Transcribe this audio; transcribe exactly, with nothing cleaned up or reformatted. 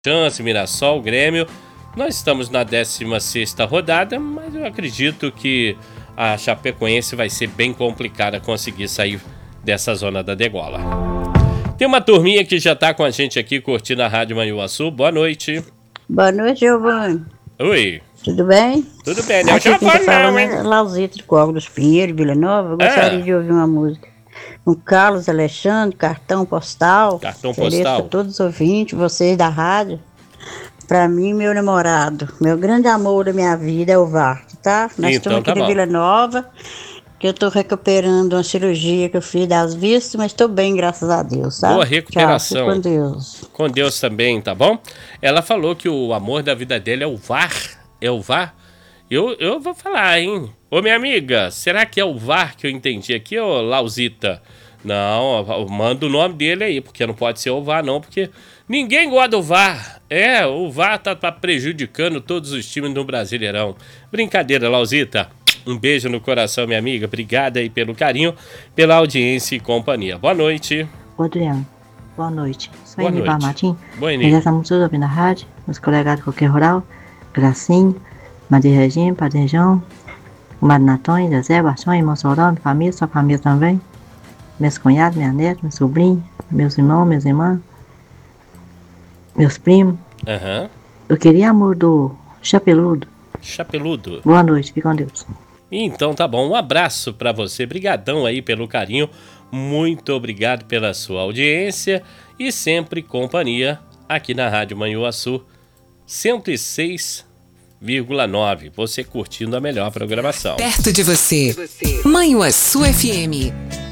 Chance, Mirassol, Grêmio. Nós estamos na décima sexta rodada, mas eu acredito que a Chapecoense vai ser bem complicada conseguir sair dessa zona da degola. Tem uma turminha que já tá com a gente aqui curtindo a Rádio Manhuaçu. Boa noite. Boa noite, Giovanni. Oi. Tudo bem? Tudo bem, não Aqui já quem tá vai não, falando hein? é Lauzito de Córrego dos Pinheiros, Vila Nova. Eu gostaria É. de ouvir uma música. Com Carlos Alexandre, Cartão Postal. Cartão Ofereço Postal. a todos os ouvintes, vocês da rádio. Pra mim, meu namorado, meu grande amor da minha vida é o Vart, tá? Nós Então estamos aqui tá de bom. Vila Nova, que eu tô recuperando uma cirurgia que eu fiz das vistas, mas tô bem, graças a Deus, tá? Boa Tchau, recuperação. fique com Deus. Com Deus também, tá bom? Ela falou que o amor da vida dele é o V A R. É o V A R? Eu, eu vou falar, hein? Ô, minha amiga, será que é o V A R que eu entendi aqui, ô Lauzita? Não, manda o nome dele aí, porque não pode ser o V A R, não, porque ninguém gosta do V A R. É, o V A R tá, tá prejudicando todos os times no Brasileirão. Brincadeira, Lauzita. Um beijo no coração, minha amiga. Obrigada aí pelo carinho, pela audiência e companhia. Boa noite. Ô, Adriano, boa noite. Sou Boa Enivar noite. Martins. Boa, Nós Eni. já estamos todos ouvindo a rádio, os colegas de qualquer rural, Gracinho, Maria Regina, Padre João, o Mário Natônio, Zezé, Baixão, irmão Sorão, minha família, sua família também, meus cunhados, minha neta, meu sobrinho, meus irmãos, minhas irmãs, meus primos. Aham. Eu queria amor do Chapeludo. Chapeludo. Boa noite, fique com Deus. Então tá bom, um abraço pra você, brigadão aí pelo carinho, muito obrigado pela sua audiência e sempre companhia aqui na Rádio Manhuaçu cento e seis vírgula nove, você curtindo a melhor programação. Perto de você, Manhuaçu F M.